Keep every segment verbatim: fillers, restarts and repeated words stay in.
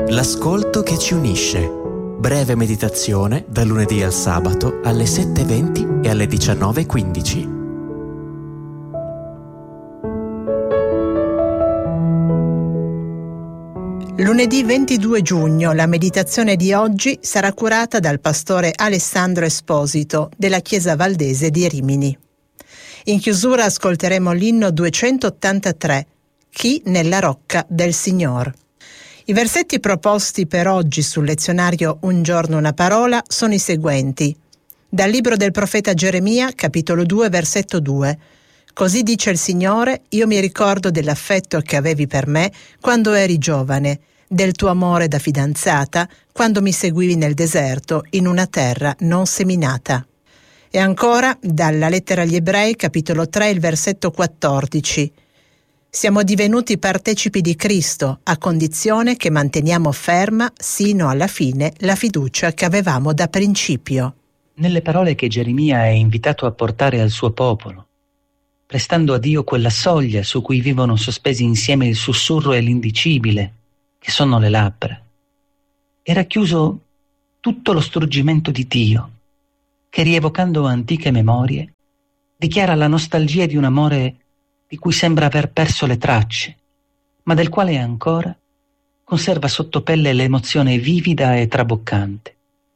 L'ascolto che ci unisce. Breve meditazione dal lunedì al sabato alle sette e venti e alle diciannove e quindici. Lunedì ventidue giugno la meditazione di oggi sarà curata dal pastore Alessandro Esposito della Chiesa Valdese di Rimini. In chiusura ascolteremo l'inno duecentottantatré, Chi nella rocca del Signor. I versetti proposti per oggi sul lezionario Un giorno una parola sono i seguenti. Dal libro del profeta Geremia, capitolo due, versetto due. Così dice il Signore, io mi ricordo dell'affetto che avevi per me quando eri giovane, del tuo amore da fidanzata, quando mi seguivi nel deserto, in una terra non seminata. E ancora, dalla lettera agli Ebrei, capitolo tre, il versetto quattordici. Siamo divenuti partecipi di Cristo, a condizione che manteniamo ferma, sino alla fine, la fiducia che avevamo da principio. Nelle parole che Geremia è invitato a portare al suo popolo, prestando a Dio quella soglia su cui vivono sospesi insieme il sussurro e l'indicibile, che sono le labbra, è racchiuso tutto lo struggimento di Dio, che rievocando antiche memorie, dichiara la nostalgia di un amore di cui sembra aver perso le tracce, ma del quale ancora conserva sotto pelle l'emozione vivida e traboccante.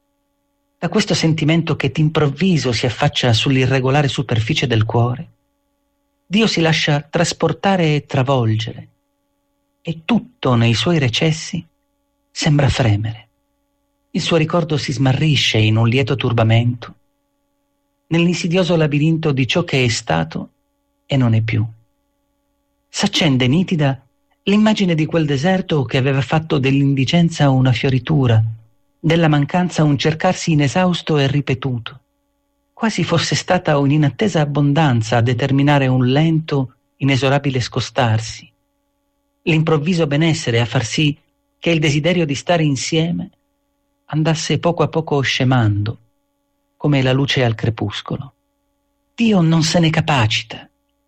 Da questo sentimento che d'improvviso si affaccia sull'irregolare superficie del cuore, Dio si lascia trasportare e travolgere, e tutto nei suoi recessi sembra fremere. Il suo ricordo si smarrisce in un lieto turbamento, nell'insidioso labirinto di ciò che è stato e non è più. S'accende nitida l'immagine di quel deserto che aveva fatto dell'indigenza una fioritura, della mancanza un cercarsi inesausto e ripetuto, quasi fosse stata un'inattesa abbondanza a determinare un lento, inesorabile scostarsi, l'improvviso benessere a far sì che il desiderio di stare insieme andasse poco a poco scemando, come la luce al crepuscolo. Dio non se ne capacita.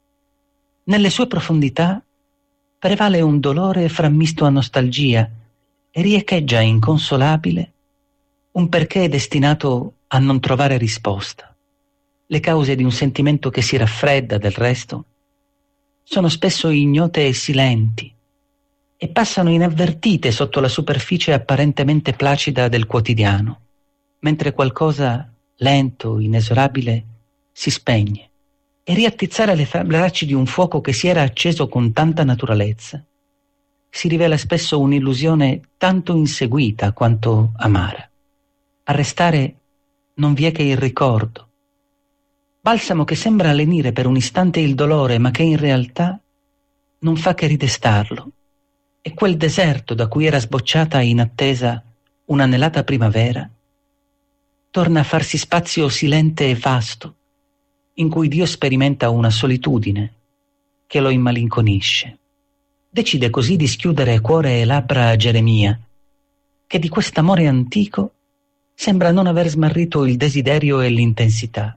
Nelle sue profondità prevale un dolore frammisto a nostalgia e riecheggia inconsolabile un perché destinato a non trovare risposta. Le cause di un sentimento che si raffredda, del resto, sono spesso ignote e silenti e passano inavvertite sotto la superficie apparentemente placida del quotidiano, mentre qualcosa lento, inesorabile, si spegne. E riattizzare le braccia di un fuoco che si era acceso con tanta naturalezza si rivela spesso un'illusione tanto inseguita quanto amara. A restare non vi è che il ricordo, balsamo che sembra lenire per un istante il dolore, ma che in realtà non fa che ridestarlo. E quel deserto da cui era sbocciata in attesa un'anelata primavera torna a farsi spazio silente e vasto, in cui Dio sperimenta una solitudine che lo immalinconisce. Decide così di schiudere cuore e labbra a Geremia, che di quest'amore antico sembra non aver smarrito il desiderio e l'intensità.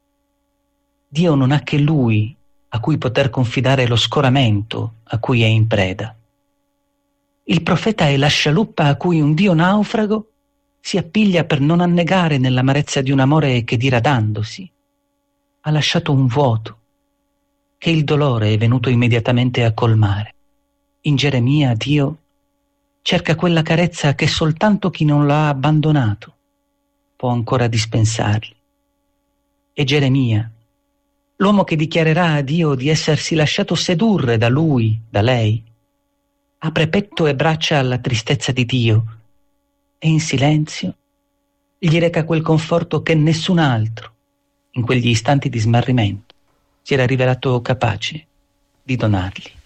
Dio non ha che Lui a cui poter confidare lo scoramento a cui è in preda. Il profeta è la scialuppa a cui un Dio naufrago si appiglia per non annegare nell'amarezza di un amore che, diradandosi, ha lasciato un vuoto che il dolore è venuto immediatamente a colmare. In Geremia Dio cerca quella carezza che soltanto chi non l'ha abbandonato può ancora dispensargli. E Geremia, l'uomo che dichiarerà a Dio di essersi lasciato sedurre da lui, da lei, apre petto e braccia alla tristezza di Dio e in silenzio gli reca quel conforto che nessun altro, in quegli istanti di smarrimento, si era rivelato capace di donargli.